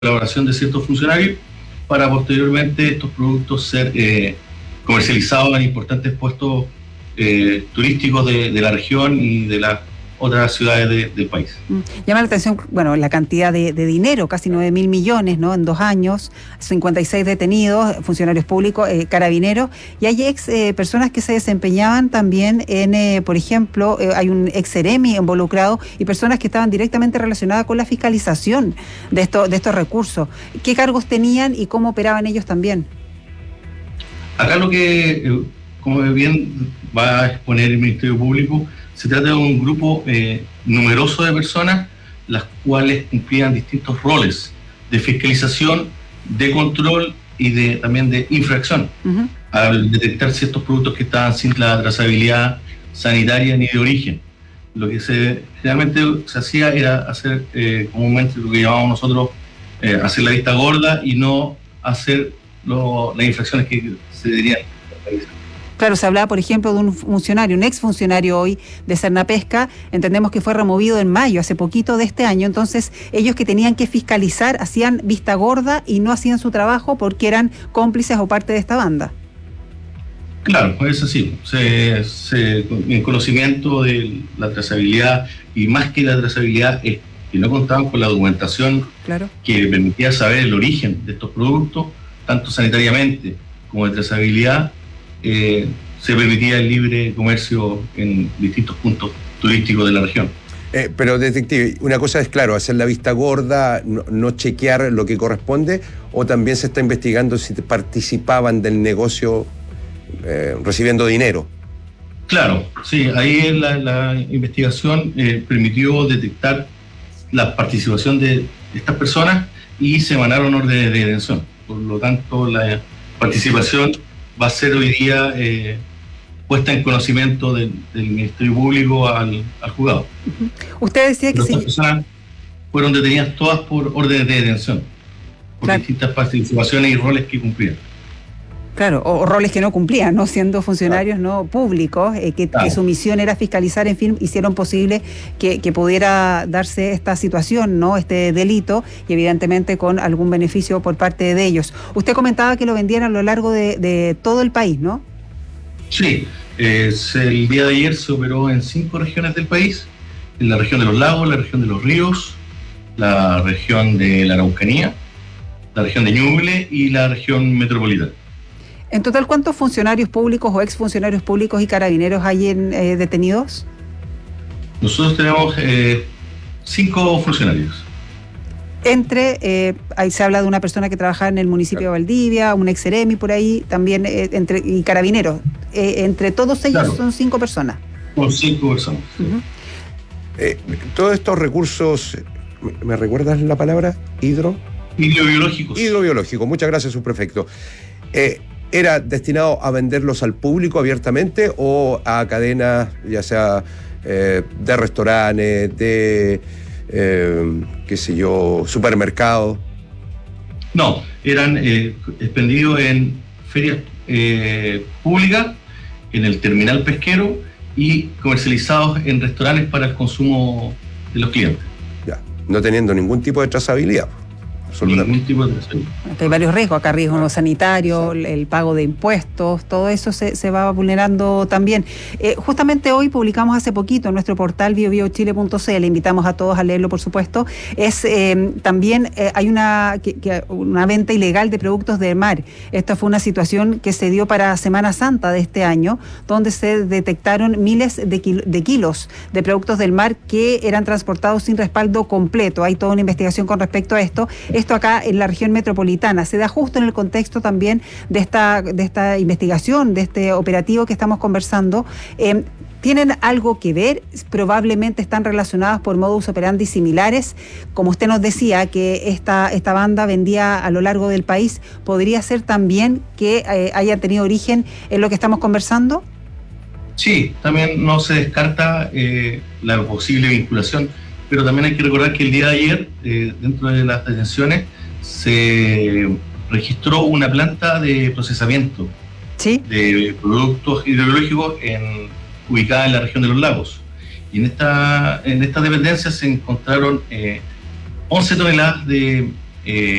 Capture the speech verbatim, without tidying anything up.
colaboración de ciertos funcionarios para posteriormente estos productos ser eh, comercializados en importantes puestos eh, turísticos de, de la región y de las otras ciudades de, del país. Llama la atención, bueno, la cantidad de, de dinero, casi nueve mil millones, ¿no? En dos años, cincuenta y seis detenidos, funcionarios públicos, eh, carabineros, y hay ex eh, personas que se desempeñaban también en, eh, por ejemplo, eh, hay un ex Ceremi involucrado y personas que estaban directamente relacionadas con la fiscalización de, esto, de estos recursos. ¿Qué cargos tenían y cómo operaban ellos también? Acá lo que, eh, como bien va a exponer el Ministerio Público, se trata de un grupo eh, numeroso de personas, las cuales cumplían distintos roles de fiscalización, de control y de también de infracción, uh-huh. al detectar ciertos productos que estaban sin la trazabilidad sanitaria ni de origen. Lo que se realmente se hacía era hacer eh, comúnmente lo que llamamos nosotros eh, hacer la vista gorda y no hacer lo, las infracciones que se deberían realizar. Claro, se hablaba, por ejemplo, de un funcionario, un exfuncionario hoy de Cernapesca, entendemos que fue removido en mayo, hace poquito de este año, entonces ellos que tenían que fiscalizar hacían vista gorda y no hacían su trabajo porque eran cómplices o parte de esta banda. Claro, es así, se, se, en conocimiento de la trazabilidad y más que la trazabilidad es que no contaban con la documentación claro. que permitía saber el origen de estos productos, tanto sanitariamente como de trazabilidad. Eh, se permitía el libre comercio en distintos puntos turísticos de la región. Eh, pero, detective, una cosa es, claro, hacer la vista gorda, no, no chequear lo que corresponde, o también se está investigando si participaban del negocio eh, recibiendo dinero. Claro, sí, ahí la, la investigación eh, permitió detectar la participación de estas personas y se emanaron órdenes de detención. Por lo tanto, la participación va a ser hoy día eh, puesta en conocimiento del, del Ministerio Público al, al juzgado. Uh-huh. Usted decía que sí. Estas personas fueron detenidas todas por órdenes de detención, por claro. distintas participaciones y roles que cumplían. Claro, o, o roles que no cumplían, ¿no? Siendo funcionarios claro. no públicos, eh, que, claro. que su misión era fiscalizar, en fin, hicieron posible que, que pudiera darse esta situación, ¿no? Este delito, y evidentemente con algún beneficio por parte de ellos. Usted comentaba que lo vendían a lo largo de, de todo el país, ¿no? Sí, eh, el día de ayer se operó en cinco regiones del país, en la región de los lagos, la región de los ríos, la región de la Araucanía, la región de Ñuble y la región metropolitana. En total, ¿cuántos funcionarios públicos o exfuncionarios públicos y carabineros hay en, eh, detenidos? Nosotros tenemos eh, cinco funcionarios. Entre, eh, ahí se habla de una persona que trabaja en el municipio de Valdivia, un ex Ceremi por ahí, también eh, entre y carabineros. Eh, entre todos ellos claro. son cinco personas. Son cinco personas. Sí. Uh-huh. eh, todos estos recursos, ¿me recuerdas la palabra? Hidro. Hidrobiológicos. Hidrobiológicos, muchas gracias, subprefecto. Eh, ¿Era destinado a venderlos al público abiertamente o a cadenas, ya sea eh, de restaurantes, de, eh, qué sé yo, supermercados? No, eran eh, expendidos en ferias eh, públicas, en el terminal pesquero y comercializados en restaurantes para el consumo de los clientes. Ya, no teniendo ningún tipo de trazabilidad. Ningún tipo de presión. Hay varios riesgos, acá riesgo no sanitario, el, el pago de impuestos, todo eso se, se va vulnerando también. Eh, justamente hoy publicamos hace poquito en nuestro portal bio bio chile punto c l, invitamos a todos a leerlo por supuesto, es eh, también eh, hay una, que, que, una venta ilegal de productos del mar. Esta fue una situación que se dio para Semana Santa de este año, donde se detectaron miles de, kil- de kilos de productos del mar que eran transportados sin respaldo completo. Hay toda una investigación con respecto a esto. Esto acá en la región metropolitana se da justo en el contexto también de esta, de esta investigación, de este operativo que estamos conversando. Eh, ¿Tienen algo que ver? Probablemente están relacionados por modus operandi similares. Como usted nos decía, que esta, esta banda vendía a lo largo del país, ¿podría ser también que eh, haya tenido origen en lo que estamos conversando? Sí, también no se descarta eh, la posible vinculación. Pero también hay que recordar que el día de ayer, eh, dentro de las detenciones, se registró una planta de procesamiento ¿Sí? de productos hidrobiológicos en, ubicada en la región de los lagos. Y en esta, en esta dependencia se encontraron eh, once toneladas de eh,